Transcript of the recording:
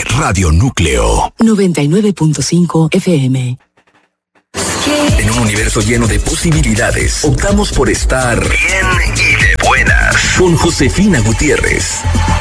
Radio Núcleo 99.5 FM. En un universo lleno de posibilidades, optamos por estar bien y de buenas con Josefina Gutiérrez.